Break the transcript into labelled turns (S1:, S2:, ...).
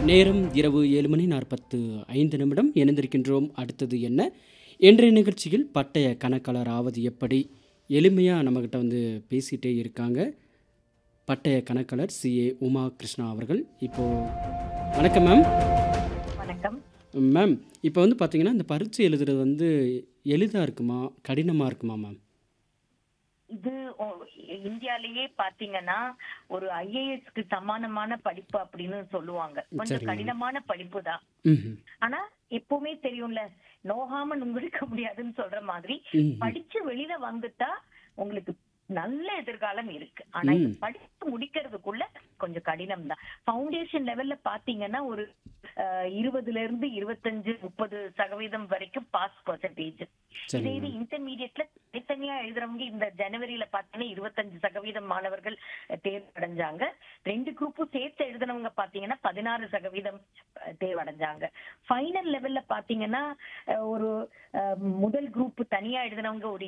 S1: நேரம் இரவு 7:45 இணைந்திருக்கின்றோம். அடுத்தது என்ன? இன்றைய நிகழ்ச்சியில் பட்டய கணக்காளர் ஆவது எப்படி? எளிமையாக நம்மக்கிட்ட வந்து பேசிகிட்டே இருக்காங்க பட்டய கணக்காளர் CA உமா கிருஷ்ணா அவர்கள். வணக்கம் மேம்.
S2: வணக்கம்.
S1: மேம், இப்போ வந்து பார்த்தீங்கன்னா இந்த பரீட்சை எழுதுறது வந்து எளிதாக இருக்குமா கடினமாக இருக்குமா மேம்?
S2: இது இந்தியாலேயே பாத்தீங்கன்னா ஒரு ஐஏஎஸ்க்கு சமானமான படிப்பு அப்படின்னு சொல்லுவாங்க. கொஞ்சம்
S1: சரிங்க மேம்.
S2: கடினமான படிப்பு தான்.
S1: ம்ஹும்.
S2: ஆனா எப்பவுமே தெரியும்ல, நோகாம நுங்கெடுக்க முடியாதுன்னு சொல்ற மாதிரி
S1: ம்ஹும்.
S2: படிச்சு வெளியில வந்துட்டா உங்களுக்கு நல்ல எதிர்காலம் இருக்கு. ஆனா இது
S1: ம்.
S2: படிச்சு முடிக்கிறதுக்குள்ள கொஞ்சம் கடினம் தான். ஃபவுண்டேஷன் லெவல்ல பாத்தீங்கன்னா ஒரு 20% 25-30% வரைக்கும் பாஸ் பர்சன்டேஜ். இதே
S1: சரிங்க
S2: இது
S1: மேம்.
S2: இன்டர்மீடியட்ல தனித்தனியா எழுதுறவங்க இந்த ஜனவரியில பாத்தீங்கன்னா 25% மாணவர்கள் தேர்வடைஞ்சாங்க. 2 குரூப்பும் சேர்த்து எழுதுனவங்க பாத்தீங்கன்னா 16% தேர்வடைஞ்சாங்க. ஃபைனல் லெவல்ல பாத்தீங்கன்னா ஒரு முதல் குரூப் தனியா எழுதுனவங்க ஒரு